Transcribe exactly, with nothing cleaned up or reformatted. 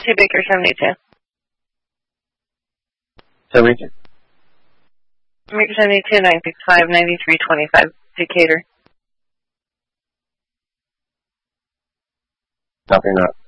Two Baker seventy-two. seventy-two. Baker seventy-two, nine six five, ninety-three twenty-five, Decatur. Copy that.